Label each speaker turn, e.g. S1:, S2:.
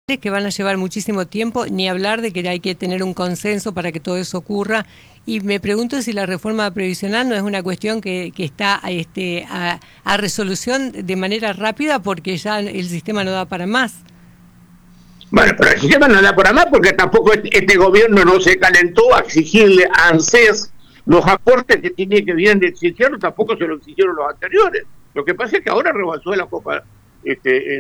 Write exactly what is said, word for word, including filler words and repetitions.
S1: que van a llevar muchísimo tiempo, ni hablar de que hay que tener un consenso para que todo eso ocurra. Y me pregunto si la reforma previsional no es una cuestión que, que está este, a, a resolución de manera rápida porque ya el sistema no da para más.
S2: Bueno, pero el sistema no da para más porque tampoco este, este gobierno no se calentó a exigirle a ANSES los aportes que tiene que vienen del cielo, tampoco se lo exigieron los anteriores. Lo que pasa es que ahora rebasó la copa este,